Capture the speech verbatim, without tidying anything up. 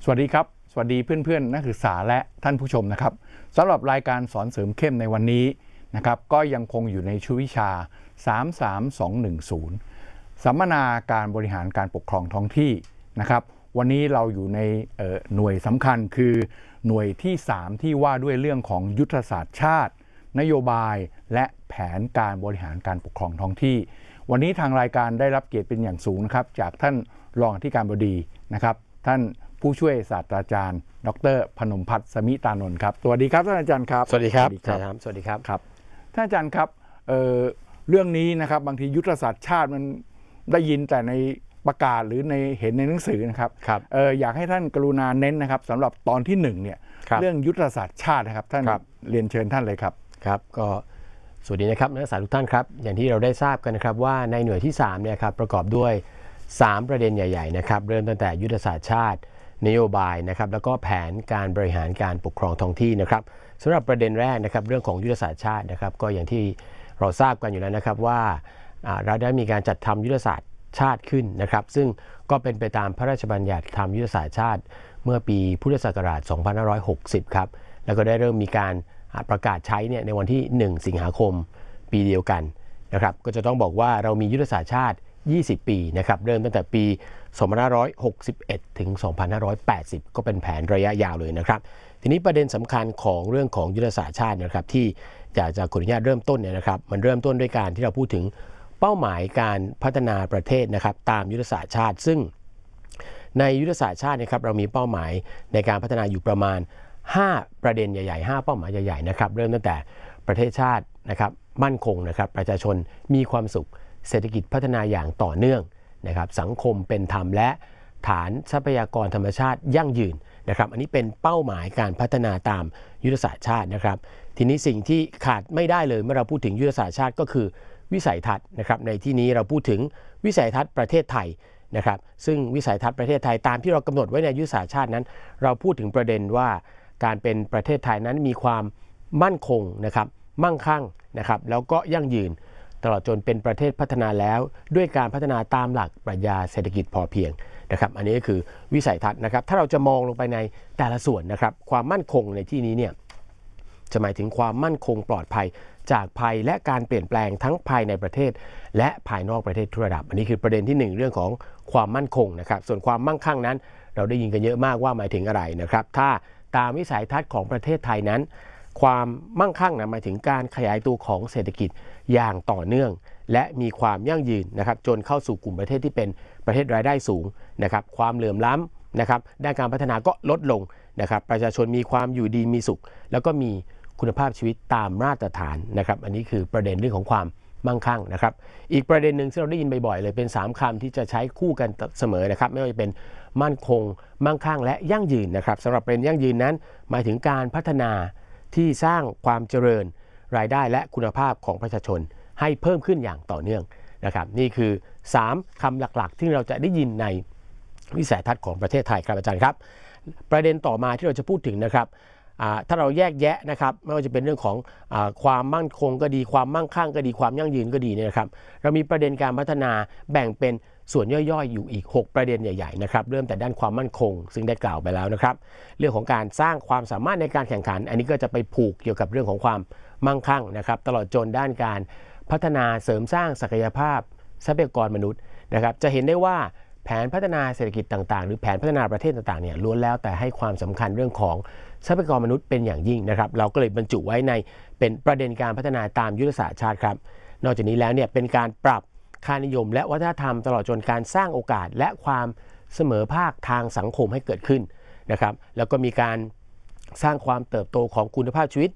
สวัสดีครับสวัสดีเพื่อนๆนักศึกษาและท่านผู้ชมนะครับสำหรับรายการสอนเสริมเข้มในวันนี้นะครับก็ยังคงอยู่ในชุดวิชาสาม สาม สอง หนึ่ง ศูนย์สัมมนาการบริหารการปกครองท้องที่นะครับวันนี้เราอยู่ในหน่วยสำคัญคือหน่วยที่สามที่ว่าด้วยเรื่องของยุทธศาสตร์ชาตินโยบายและแผนการบริหารการปกครองท้องที่วันนี้ทางรายการได้รับเกียรติเป็นอย่างสูงนะครับจากท่านรองอธิการบดีนะครับท่านผู้ช่วยศาสตราจารย์ดร.พนมพัฒน์ สมิตานนท์ครับสวัสดีครับท่านอาจารย์ครับสวัสดีครับสวัสดีครับครับท่านอาจารย์ครับ เอ่อ เรื่องนี้นะครับบางทียุทธศาสตร์ชาติมันได้ยินแต่ในประกาศหรือในเห็นในหนังสือนะครับเอออยากให้ท่านกรุณาเน้นนะครับสำหรับตอนที่หนึ่งเนี่ยเรื่องยุทธศาสตร์ชาตินะครับท่านเรียนเชิญท่านเลยครับครับก็สวัสดีนะครับนักศึกษาทุกท่านครับอย่างที่เราได้ทราบกันนะครับว่าในหน่วยที่สามเนี่ยครับประกอบด้วยสามประเด็นใหญ่ๆนะครับเริ่มตั้งแต่ยุทธศาสตร์ชาตินโยบายนะครับแล้วก็แผนการบริหารการปกครองท้องที่นะครับสำหรับประเด็นแรกนะครับเรื่องของยุทธศาสตร์ชาตินะครับก็อย่างที่เราทราบกันอยู่แล้วนะครับว่าเราได้มีการจัดทำยุทธศาสตร์ชาติขึ้นนะครับซึ่งก็เป็นไปตามพระราชบัญญัติทำยุทธศาสตร์ชาติเมื่อปีพุทธศักราชสองพันห้าร้อยหกสิบครับแล้วก็ได้เริ่มมีการประกาศใช้เนี่ยในวันที่หนึ่งสิงหาคมปีเดียวกันนะครับก็จะต้องบอกว่าเรามียุทธศาสตร์ชาติยี่สิบปีนะครับเริ่มตั้งแต่ปีสองพันห้าร้อยหกสิบเอ็ดถึงสองพันห้าร้อยแปดสิบก็เป็นแผนระยะยาวเลยนะครับทีนี้ประเด็นสำคัญของเรื่องของยุทธศาสตร์ชาตินะครับที่อยากจะขออนุญาตเริ่มต้นเนี่ยนะครับมันเริ่มต้นด้วยการที่เราพูดถึงเป้าหมายการพัฒนาประเทศนะครับตามยุทธศาสตร์ชาติซึ่งในยุทธศาสตร์ชาตินะครับเรามีเป้าหมายในการพัฒนาอยู่ประมาณห้าประเด็นใหญ่ๆห้าเป้าหมายใหญ่ๆนะครับเริ่มตั้งแต่ประเทศชาตินะครับมั่นคงนะครับประชาชนมีความสุขเศรษฐกิจพัฒนาอย่างต่อเนื่องนะครับสังคมเป็นธรรมและฐานทรัพยากรธรรมชาติยั่งยืนนะครับอันนี้เป็นเป้าหมายการพัฒนาตามยุทธศาสตร์ชาตินะครับทีนี้สิ่งที่ขาดไม่ได้เลยเมื่อเราพูดถึงยุทธศาสตร์ชาติก็คือวิสัยทัศน์นะครับในที่นี้เราพูดถึงวิสัยทัศน์ประเทศไทยนะครับซึ่งวิสัยทัศน์ประเทศไทยตามที่เรากำหนดไว้ในยุทธศาสตร์ชาตินั้นเราพูดถึงประเด็นว่าการเป็นประเทศไทยนั้นมีความมั่นคงนะครับมั่งคั่งนะครับแล้วก็ยั่งยืนตลอดจนเป็นประเทศพัฒนาแล้วด้วยการพัฒนาตามหลักปรัชญาเศรษฐกิจพอเพียงนะครับอันนี้ก็คือวิสัยทัศน์นะครับถ้าเราจะมองลงไปในแต่ละส่วนนะครับความมั่นคงในที่นี้เนี่ยจะหมายถึงความมั่นคงปลอดภัยจากภัยและการเปลี่ยนแปลงทั้งภายในประเทศและภายนอกประเทศทุกระดับอันนี้คือประเด็นที่หนึ่งเรื่องของความมั่นคงนะครับส่วนความมั่งคั่งนั้นเราได้ยินกันเยอะมากว่าหมายถึงอะไรนะครับถ้าตามวิสัยทัศน์ของประเทศไทยนั้นความมั่งคั่งนะหมายถึงการขยายตัวของเศรษฐกิจอย่างต่อเนื่องและมีความยั่งยืนนะครับจนเข้าสู่กลุ่มประเทศที่เป็นประเทศรายได้สูงนะครับความเหลื่อมล้ำนะครับด้านการพัฒนาก็ลดลงนะครับประชาชนมีความอยู่ดีมีสุขแล้วก็มีคุณภาพชีวิตตามมาตรฐานนะครับอันนี้คือประเด็นเรื่องของความมั่งคั่งนะครับอีกประเด็นหนึ่งที่เราได้ยินบ่อยๆเลยเป็นสามคำที่จะใช้คู่กันเสมอนะครับไม่ว่าจะเป็นมั่นคงมั่งคั่งและยั่งยืนนะครับสำหรับเป็นยั่งยืนนั้นหมายถึงการพัฒนาที่สร้างความเจริญรายได้และคุณภาพของประชาชนให้เพิ่มขึ้นอย่างต่อเนื่องนะครับนี่คือสามคำหลักๆที่เราจะได้ยินในวิสัยทัศน์ของประเทศไทยครับอาจารย์ครับประเด็นต่อมาที่เราจะพูดถึงนะครับถ้าเราแยกแยะนะครับไม่ว่าจะเป็นเรื่องของอความมั่นคงก็ดีความมั่งคั่งก็ดีความยั่งยืนก็ดีเนี่ยนะครับเรามีประเด็นการพัฒนาแบ่งเป็นส่วนย่อยๆอยู่อีกหกประเด็นใหญ่ๆนะครับเริ่มแต่ด้านความมั่นคงซึ่งได้กล่าวไปแล้วนะครับเรื่องของการสร้างความสามารถในการแข่งขันอันนี้ก็จะไปผูกเกี่ยวกับเรื่องของความมั่งคั่งนะครับตลอดจนด้านการพัฒนาเสริมสร้างศักยภาพทรัพยากรมนุษย์นะครับจะเห็นได้ว่าแผนพัฒนาเศรษฐกิจต่างๆหรือแผนพัฒนาประเทศต่างๆเนี่ยล้วนแล้วแต่ให้ความสำคัญเรื่องของทรัพยากรมนุษย์เป็นอย่างยิ่งนะครับเราก็เลยบรรจุไว้ในเป็นประเด็นการพัฒนาตามยุทธศาสตร์ชาติครับนอกจากนี้แล้วเนี่ยเป็นการปรับค่านิยมและวัฒนธรรมตลอดจนการสร้างโอกาสและความเสมอภาคทางสังคมให้เกิดขึ้นนะครับแล้วก็มีการสร้างความเติบโตของคุณภาพชีวิต